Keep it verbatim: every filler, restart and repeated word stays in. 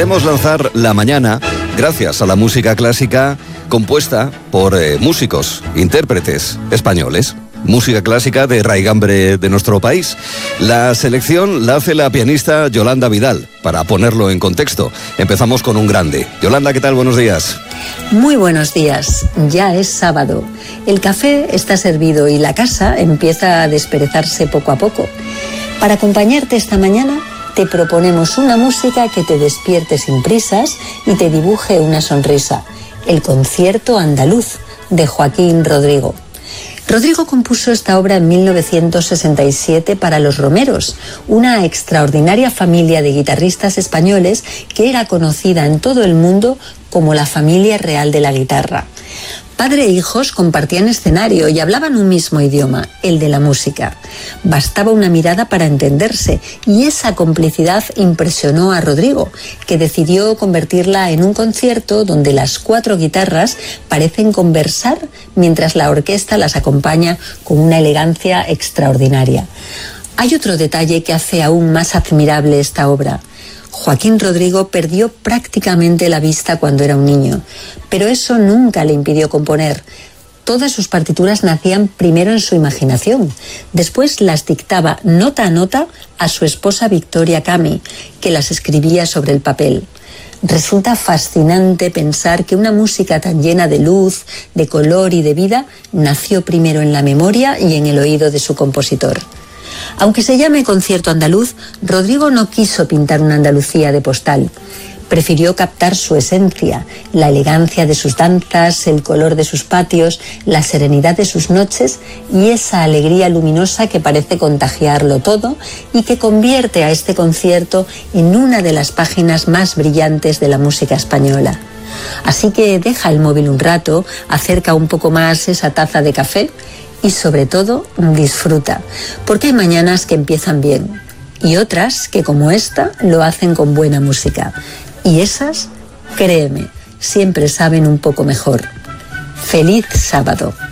Queremos lanzar la mañana gracias a la música clásica compuesta por eh, músicos, intérpretes españoles. Música clásica de raigambre de nuestro país. La selección la hace la pianista Yolanda Vidal, para ponerlo en contexto. Empezamos con un grande. Yolanda, ¿qué tal? Buenos días. Muy buenos días. Ya es sábado. El café está servido y la casa empieza a desperezarse poco a poco. Para acompañarte esta mañana, te proponemos una música que te despierte sin prisas y te dibuje una sonrisa. El concierto andaluz, de Joaquín Rodrigo. Rodrigo compuso esta obra en mil novecientos sesenta y siete para Los Romeros, una extraordinaria familia de guitarristas españoles que era conocida en todo el mundo como la familia real de la guitarra. Padre e hijos compartían escenario y hablaban un mismo idioma, el de la música. Bastaba una mirada para entenderse y esa complicidad impresionó a Rodrigo, que decidió convertirla en un concierto donde las cuatro guitarras parecen conversar mientras la orquesta las acompaña con una elegancia extraordinaria. Hay otro detalle que hace aún más admirable esta obra. Joaquín Rodrigo perdió prácticamente la vista cuando era un niño, pero eso nunca le impidió componer. Todas sus partituras nacían primero en su imaginación, después las dictaba nota a nota a su esposa Victoria Cami, que las escribía sobre el papel. Resulta fascinante pensar que una música tan llena de luz, de color y de vida nació primero en la memoria y en el oído de su compositor. Aunque se llame concierto andaluz, Rodrigo no quiso pintar una Andalucía de postal. Prefirió captar su esencia, la elegancia de sus danzas, el color de sus patios, la serenidad de sus noches y esa alegría luminosa que parece contagiarlo todo y que convierte a este concierto en una de las páginas más brillantes de la música española. Así que deja el móvil un rato, acerca un poco más esa taza de café y sobre todo disfruta, porque hay mañanas que empiezan bien y otras que, como esta, lo hacen con buena música. Y esas, créeme, siempre saben un poco mejor. ¡Feliz sábado!